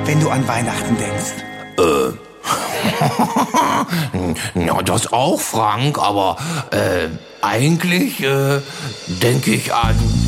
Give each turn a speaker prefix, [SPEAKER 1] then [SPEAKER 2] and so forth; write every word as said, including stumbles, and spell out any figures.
[SPEAKER 1] wenn du an Weihnachten denkst?
[SPEAKER 2] Äh. Ja, das auch, Frank, aber äh, eigentlich äh, denke ich an